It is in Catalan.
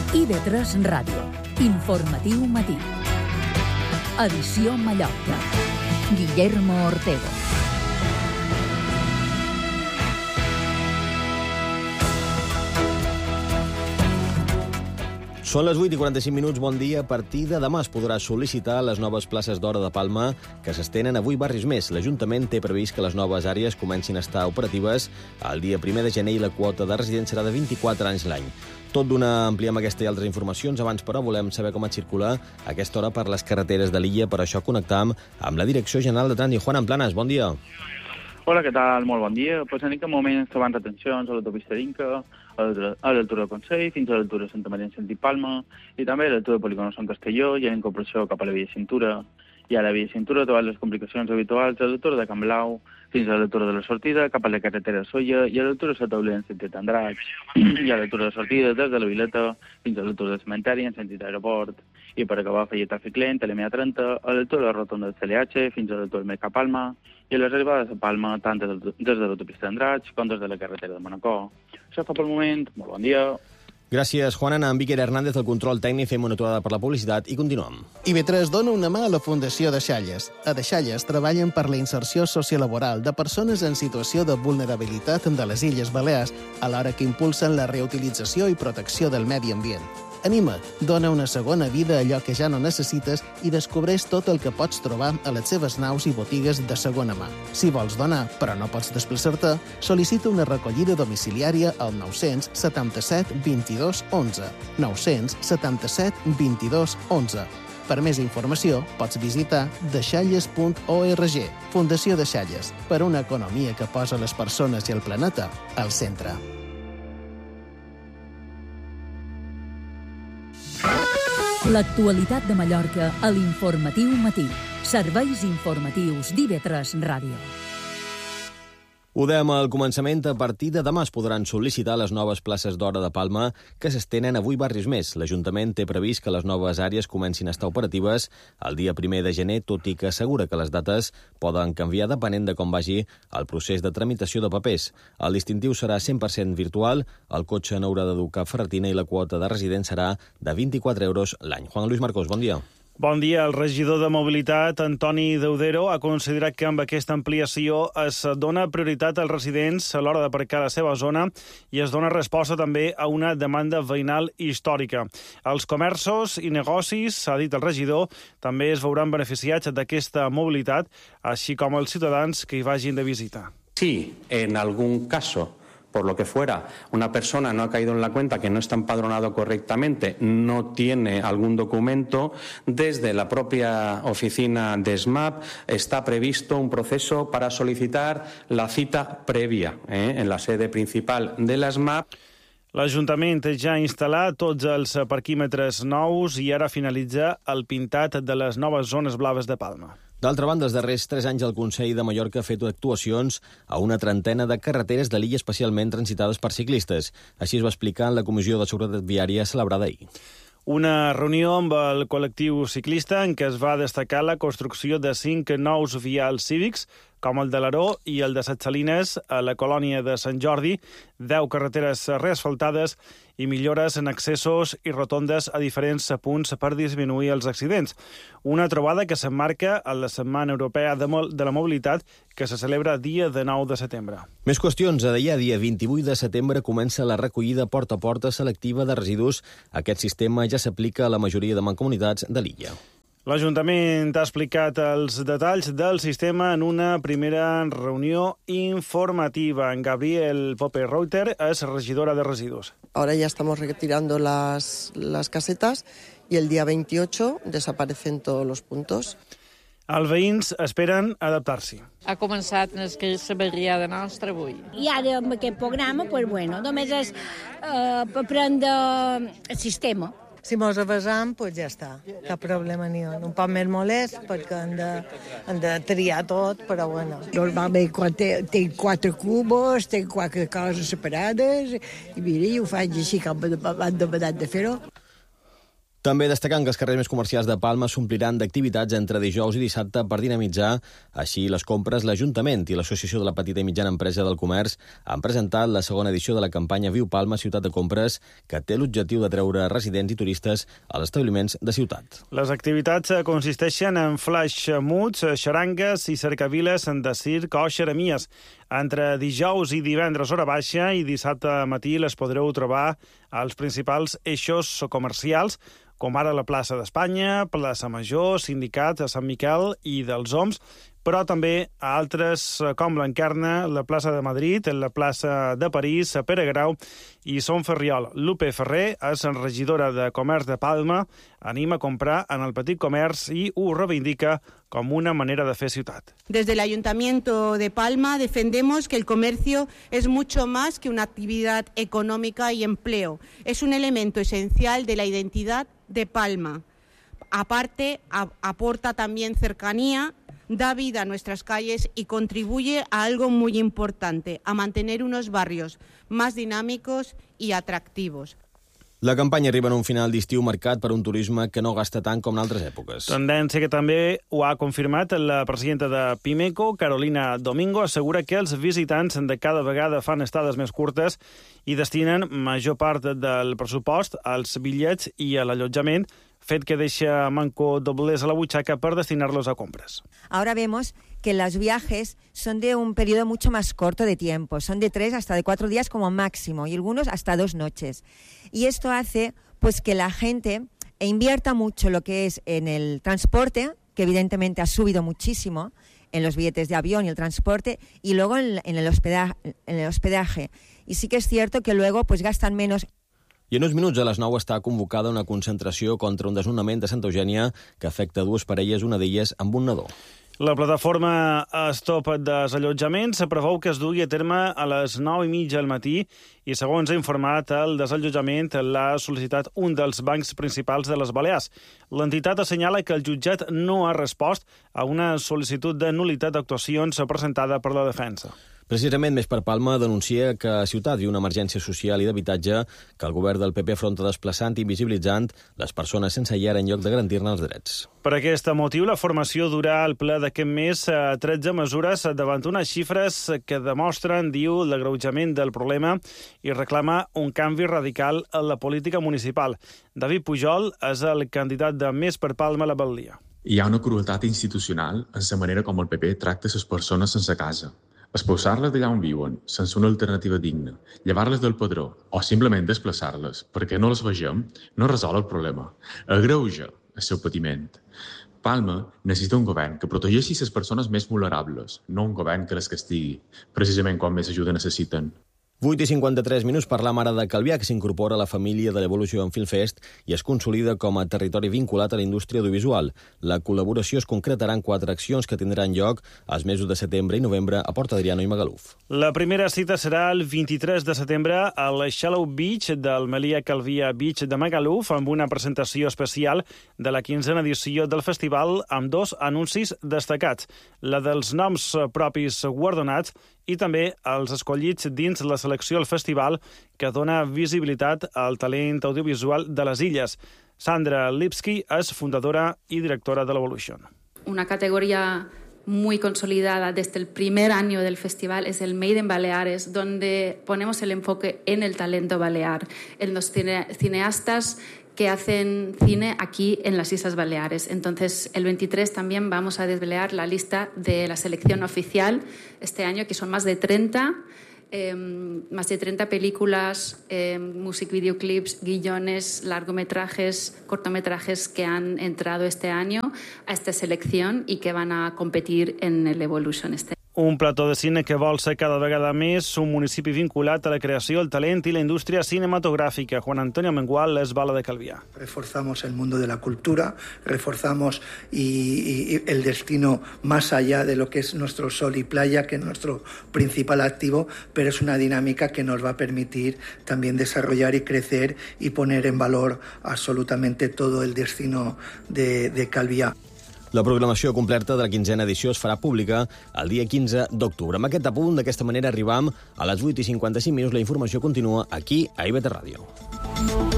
IB3 Ràdio. Informatiu matí. Edició Mallorca. Guillermo Ortego. Són les 8:45, bon dia. A partir de demà es podrà sol·licitar les noves places d'hora de Palma que s'estenen avui barris més. L'Ajuntament té previst que les noves àrees comencin a estar operatives el dia 1 de gener i la quota de resident serà de 24 anys l'any. Tot d'una ampliem aquesta i altres informacions. Abans, però, volem saber com es circula a aquesta hora per les carreteres de l'illa. Per això connectam amb la Direcció General de Trànsit. Juan Planas, bon dia. Hola, què tal? Molt bon dia. Pues en aquest moment ens trobem retencions a l'autopista d'Inca, a l'altura del Consell, fins a l'altura de Santa Maria en sentit Palma, i també a l'altura del Polígono Sant Castelló, i en incorporació cap a la via Cintura. I a la via Cintura trobat les complicacions habituals a l'altura de Can Blau, fins a l'altura de la sortida, cap a la carretera de Solla, i a l'altura de la Taulera en sentit Andratx, i a l'altura de la sortida des de la Vileta fins a l'altura del cementeri en sentit aeroport, i per acabar feia tràfic lent a la MA30, a l'altura de la rotonda del CLH, fins a l'altura del Mercat Palma, i a les arribades a Palma, tant des de l'autopista d'Andratx com des de la carretera de Manacor. Això fa pel moment. Molt bon dia. Gràcies, Juan. Amb Víquer Hernández, el control tècnic, fem una aturada per la publicitat i continuem. IB3 dona una mà a la Fundació Deixalles. A Deixalles treballen per la inserció sociolaboral de persones en situació de vulnerabilitat de les Illes Balears, alhora que impulsen la reutilització i protecció del medi ambient. Anima't, dona una segona vida a allò que ja no necessites i descobreix tot el que pots trobar a les seves naus i botigues de segona mà. Si vols donar, però no pots desplaçar-te, sol·licita una recollida domiciliària al 977 22 11. 977 22 11. Per més informació, pots visitar deixalles.org. Fundació Deixalles, per una economia que posa les persones i el planeta al centre. L'actualitat de Mallorca a l'Informatiu Matí. Serveis informatius d'IB3 Ràdio. Ho dèiem al començament, a partir de demà es podran sol·licitar les noves places d'hora de Palma que s'estenen avui barris més. L'Ajuntament té previst que les noves àrees comencin a estar operatives el dia 1 de gener, tot i que assegura que les dates poden canviar depenent de com vagi el procés de tramitació de papers. El distintiu serà 100% virtual, el cotxe no haurà de dur cap ferretina i la quota de resident serà de 24 euros l'any. Juan Luis Marcós, bon dia. Bon dia. El regidor de Mobilitat, Antoni Deudero, ha considerat que amb aquesta ampliació es dona prioritat als residents a l'hora d'aparcar a la seva zona i es dona resposta també a una demanda veïnal històrica. Els comerços i negocis, s'ha dit el regidor, també es veuran beneficiats d'aquesta mobilitat, així com els ciutadans que hi vagin de visita. Sí, en algún caso, por lo que fuera, una persona no ha caído en la cuenta que no está empadronado correctamente, no tiene algún documento, desde la propia oficina de SMAP está previsto un proceso para solicitar la cita previa en la sede principal de la SMAP. L'Ajuntament ja ha instal·lat tots els parquímetres nous i ara finalitza el pintat de les noves zones blaves de Palma. D'altra banda, els darrers 3 anys el Consell de Mallorca ha fet actuacions a una trentena de carreteres de l'illa especialment transitades per ciclistes. Així es va explicar en la Comissió de Seguretat Viària celebrada ahir. Una reunió amb el col·lectiu ciclista en què es va destacar la construcció de 5 nous vials cívics, com el de l'Aró i el de Set Salines a la colònia de Sant Jordi, 10 carreteres reasfaltades i millores en accessos i rotondes a diferents punts per disminuir els accidents. Una trobada que s'emmarca a la Setmana Europea de la Mobilitat que se celebra dia de 9 de setembre. Més qüestions. Dia 28 de setembre comença la recollida porta a porta selectiva de residus. Aquest sistema ja s'aplica a la majoria de mancomunitats de l'illa. L'Ajuntament ha explicat els detalls del sistema en una primera reunió informativa. En Gabriel Pope-Reuter es regidora de residus. Ahora ya estamos retirando las casetas y el día 28 desaparecen todos los puntos. Els veïns esperen adaptar-s'hi. Ha començat en la barriada nostra avui. I ara amb aquest programa, només és aprendre el sistema. Si mos avasam, ja està, cap problema ni un. Un poc més molest perquè han de triar tot, però bueno. Normalment quan té 4 cubos, té 4 coses separades, i mira, ho faig així com m'han demanat de fer-ho. També destacant que els carrers més comercials de Palma s'ompliran d'activitats entre dijous i dissabte per dinamitzar així les compres. L'Ajuntament i l'Associació de la Petita i Mitjana Empresa del Comerç han presentat la segona edició de la campanya Viu Palma, Ciutat de Compres, que té l'objectiu de treure residents i turistes als establiments de ciutat. Les activitats consisteixen en flash moods, xarangues i cercaviles de circ o xeremies. Entre dijous i divendres hora baixa i dissabte matí les podreu trobar als principals eixos comercials, com ara la plaça d'Espanya, plaça Major, Sindicat, Sant Miquel i dels Oms, però també a altres com l'Encarna, la plaça de Madrid, la plaça de París, Pere Grau i Son Ferriol. Lupe Ferrer és regidora de Comerç de Palma, anima a comprar en el petit comerç i ho reivindica como una manera de hacer ciudad. Desde el Ayuntamiento de Palma defendemos que el comercio es mucho más que una actividad económica y empleo. Es un elemento esencial de la identidad de Palma. Aparte, aporta también cercanía, da vida a nuestras calles y contribuye a algo muy importante, a mantener unos barrios más dinámicos y atractivos. La campanya arriba en un final d'estiu marcat per un turisme que no gasta tant com en altres èpoques. Tendència que també ho ha confirmat la presidenta de Pimeco, Carolina Domingo, assegura que els visitants de cada vegada fan estades més curtes i destinen major part del pressupost als bitllets i a l'allotjament, fet que deixa manco doblers a la butxaca per destinar-los a compres. Ahora vemos que los viajes son de un periodo mucho más corto de tiempo, son de 3 hasta de 4 días como máximo y algunos hasta 2 noches. Y esto hace pues que la gente invierta mucho lo que es en el transporte, que evidentemente ha subido muchísimo en los billetes de avión y el transporte, y luego en el hospedaje. Y sí que es cierto que luego pues gastan menos. I en uns minuts a les 9 està convocada una concentració contra un desnonament de Santa Eugènia que afecta 2 parelles, una d'elles amb un nadó. La plataforma Stop Desallotjaments preveu que es dugui a terme a les 9:30 del matí i, segons ha informat, el desallotjament l'ha sol·licitat un dels bancs principals de les Balears. L'entitat assenyala que el jutjat no ha respost a una sol·licitud de nul·litat d'actuacions presentada per la defensa. Precisament Més per Palma denuncia que a Ciutat viu una emergència social i d'habitatge que el govern del PP afronta desplaçant i invisibilitzant les persones sense llar en lloc de garantir-ne els drets. Per aquest motiu, la formació durà al ple d'aquest mes 13 mesures davant unes xifres que demostren, diu, l'agreujament del problema i reclama un canvi radical en la política municipal. David Pujol és el candidat de Més per Palma a la Batllia. Hi ha una crueltat institucional en la manera com el PP tracta les persones sense casa. Expulsar-les d'allà on viuen, sense una alternativa digna, llevar-les del padró o simplement desplaçar-les perquè no les vegem, no resol el problema. Agreuja el seu patiment. Palma necessita un govern que protegeixi les persones més vulnerables, no un govern que les castigui, precisament quan més ajuda necessiten. 8:53 parla Mara de Calvià, que s'incorpora a la família de l'Evolution Film Fest i es consolida com a territori vinculat a la indústria audiovisual. La col·laboració es concretarà en 4 accions que tindran lloc als mesos de setembre i novembre a Port Adriano i Magaluf. La primera cita serà el 23 de setembre al Shallow Beach del Melia Calvià Beach de Magaluf, amb una presentació especial de la 15a edició del festival amb 2 anuncis destacats, la dels noms propis guardonats i també els escollits dins la selecció al festival que dona visibilitat al talent audiovisual de les illes. Sandra Lipski és fundadora i directora de l'Evolution. Una categoría muy consolidada desde el primer año del festival es el Made in Baleares, donde ponemos el enfoque en el talento balear, en los cineastas que hacen cine aquí en las Islas Baleares. Entonces, el 23 también vamos a desvelar la lista de la selección oficial este año, que son más de 30 películas, music videoclips, guiones, largometrajes, cortometrajes que han entrado este año a esta selección y que van a competir en el Evolution este año. Un plató de cine que vol ser cada vegada més un municipi vinculat a la creació, el talent i la indústria cinematográfica. Juan Antonio Mengual es Bala de Calvià. Reforzamos el mundo de la cultura, reforzamos y el destino más allá de lo que es nuestro sol y playa, que es nuestro principal activo, pero es una dinámica que nos va a permitir también desarrollar y crecer y poner en valor absolutamente todo el destino de Calvià. La programació completa de la 15a edició es farà pública el dia 15 d'octubre. Amb aquest apunt, d'aquesta manera, arribam a les 8:55. La informació continua aquí, a IBT Ràdio.